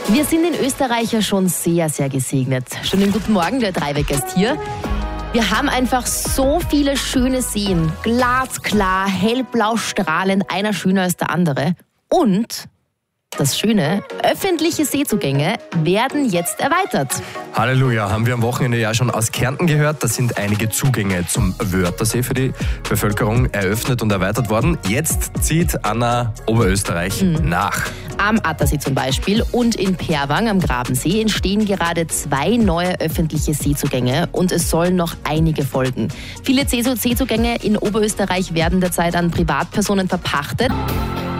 Wir sind in Österreich ja schon sehr, sehr gesegnet. Schönen guten Morgen, der Dreiwecker ist hier. Wir haben einfach so viele schöne Seen. Glasklar, hellblau strahlend, einer schöner als der andere. Und das Schöne, öffentliche Seezugänge werden jetzt erweitert. Halleluja, haben wir am Wochenende ja schon aus Kärnten gehört. Da sind einige Zugänge zum Wörthersee für die Bevölkerung eröffnet und erweitert worden. Jetzt zieht Anna Oberösterreich nach. Am Attersee zum Beispiel und in Perwang am Grabensee entstehen gerade 2 neue öffentliche Seezugänge und es sollen noch einige folgen. Viele Seezugänge in Oberösterreich werden derzeit an Privatpersonen verpachtet.